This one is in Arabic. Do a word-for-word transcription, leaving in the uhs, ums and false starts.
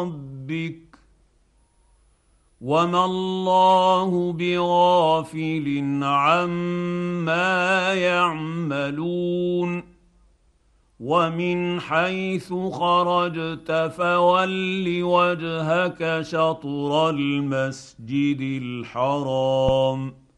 ربك وما الله بغافل عما يعملون ومن حيث خرجت فول وجهك شطر المسجد الحرام